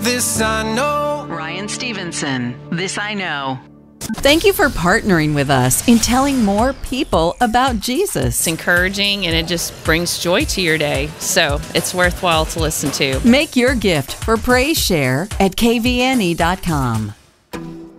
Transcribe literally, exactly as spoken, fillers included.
This I know. Ryan Stevenson, This I Know. Thank you for partnering with us in telling more people about Jesus. It's encouraging and it just brings joy to your day. So it's worthwhile to listen to. Make your gift for Praise Share at K V N E dot com.